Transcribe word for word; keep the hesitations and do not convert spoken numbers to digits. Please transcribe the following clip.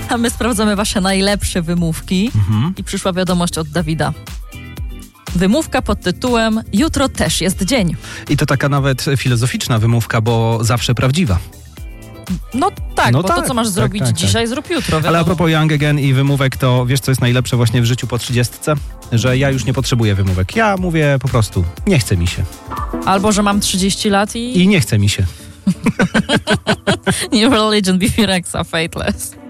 A my sprawdzamy wasze najlepsze wymówki Mhm. i przyszła wiadomość od Dawida. Wymówka pod tytułem jutro też jest dzień. I to taka nawet filozoficzna wymówka, bo zawsze prawdziwa. No tak, No bo tak, to, co masz tak, zrobić tak, tak. dzisiaj, zrób jutro. Ale wiadomo. a propos Young Again i wymówek, to wiesz, co jest najlepsze właśnie w życiu po trzydziestce? Że ja już nie potrzebuję wymówek. Ja mówię po prostu, nie chce mi się. Albo, że mam trzydzieści lat i... I nie chce mi się. New Religion, Bibi Rexa, Fateless.